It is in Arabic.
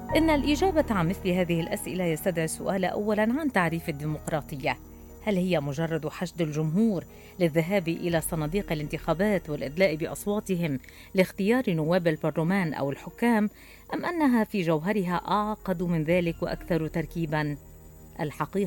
إن الإجابة عن مثل هذه الأسئلة يستدعي السؤال أولاً عن تعريف الديمقراطية. هل هي مجرد حشد الجمهور للذهاب إلى صناديق الانتخابات والإدلاء بأصواتهم لاختيار نواب البرلمان أو الحكام، أم أنها في جوهرها أعقد من ذلك وأكثر تركيباً؟ الحقيقة